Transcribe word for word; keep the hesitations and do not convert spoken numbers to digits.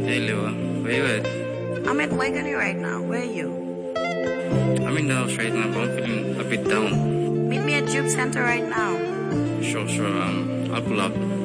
Hey, Lewa, where you at? I'm at Wagonly right now. Where are you? I'm in the house right now, but I'm feeling a bit down. Meet me at Juke Center right now. Sure, sure, um, I'll pull up.